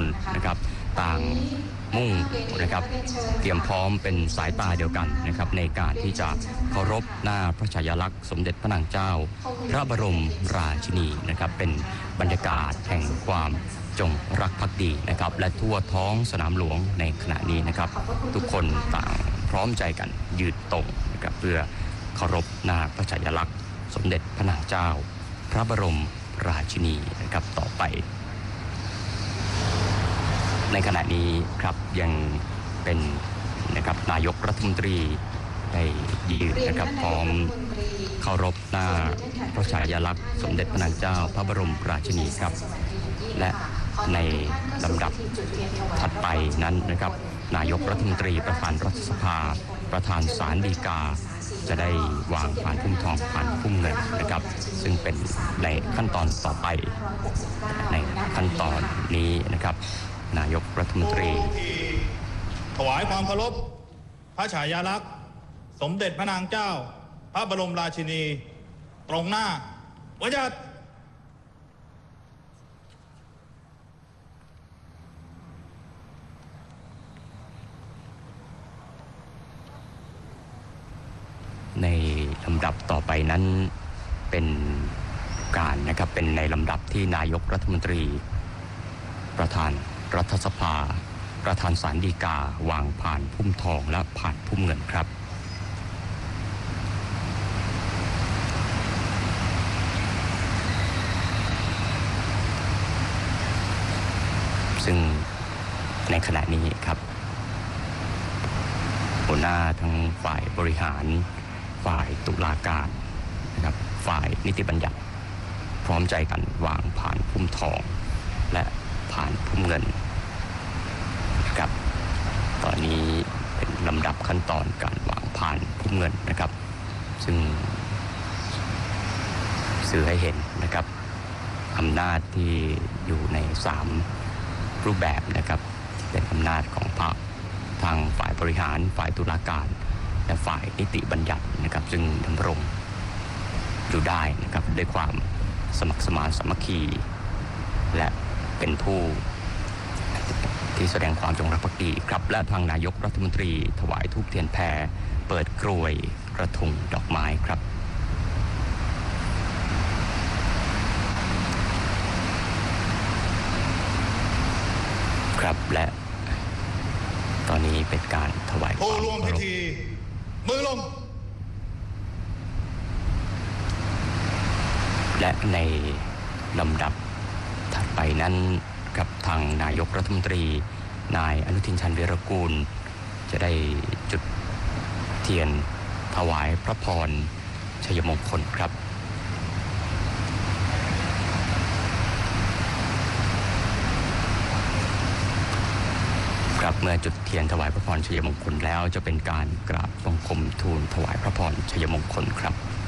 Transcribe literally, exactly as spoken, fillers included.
ลนะครับต่างมุ่งนะครับเตรียมพร้อมเป็นสายตาเดียวกันนะครับในการที่จะเคารพหน้าพระฉายาลักษณ์สมเด็จพระนางเจ้าพระบรมราชินีนะครับเป็นบรรยากาศแห่งความจงรักภักดีนะครับและทั่วท้องสนามหลวงในขณะนี้นะครับทุกคนต่างพร้อมใจกันยืนตรงนะครับเพื่อเคารพหน้าพระฉายาลักษณ์สมเด็จพระนางเจ้าพระบรมราชินีนะครับต่อไปในขณะนี้ครับยังเป็นนะครับนายกรัฐมนตรีได้ยืนนะครับพร้อมเคารพหน้าพระฉายาลักษณ์สมเด็จพระนางเจ้าพระบรมราชินีครับและในลำดับถัดไปนั้นนะครับนายกรัฐมนตรีประธานรัฐสภาประธานศาลฎีกาจะได้วางผ่านพุ่มทองผ่านพุ่มเงินนะครับซึ่งเป็นในขั้นตอนต่อไปในขั้นตอนนี้นะครับนายกรัฐมนตรีถวายความเคารพพระฉายาลักษณ์สมเด็จพระนางเจ้าพระบรมราชินีตรงหน้าวัญญัติในลำดับต่อไปนั้นเป็นการนะครับเป็นในลำดับที่นายกรัฐมนตรีประธานรัฐสภาประธานศาลฎีกาวางผ่านพุ่มทองและผ่านพุ่มเงินครับซึ่งในขณะนี้ครับหัวหน้าทั้งฝ่ายบริหารฝ่ายตุลาการนะครับฝ่ายนิติบัญญัติพร้อมใจกันวางผ่านพุ่มทองและผ่านพุ่มเงินครับตอนนี้เป็นลำดับขั้นตอนการวางผ่านพุ่มเงินนะครับซึ่งสื่อให้เห็นนะครับอำนาจที่อยู่ในสามรูปแบบนะครับเป็นอำนาจของพรรคทางฝ่ายบริหารฝ่ายตุลาการและฝ่ายนิติบัญญัตินะครับซึ่งดำรงอยู่ได้นะครับด้วยความสมัครสมานสามัคคีและเป็นผู้ที่แสดงความจงรักภักดีครับและทางนายกรัฐมนตรีถวายธูปเทียนแพเปิดกรวยกระทงดอกไม้ครับครับและตอนนี้เป็นการถวายความเคารพผู้ร่วมพิธีมือลงและในลำดับถัดไปนั้นกับทางนายกรัฐมนตรีนายอนุทินชาญวีรกูลจะได้จุดเทียนถวายพระพรชัยมงคลครับครับเมื่อจุดเทียนถวายพระพรชัยมงคลแล้วจะเป็นการกราบบังคมทูลถวายพระพรชัยมงคลครับ